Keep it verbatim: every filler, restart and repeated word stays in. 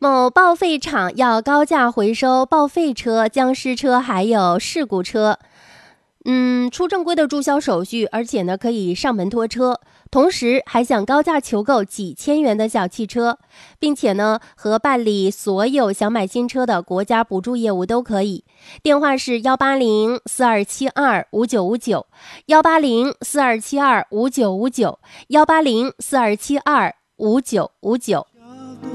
某报废厂要高价回收报废车、僵尸车还有事故车。嗯，出正规的注销手续，而且呢可以上门拖车，同时还想高价求购几千元的小汽车，并且呢和办理所有想买新车的国家补助业务都可以。电话是幺八零四二七二五九五九，幺八零四二七二五九五九，幺八零四二七二五九五九。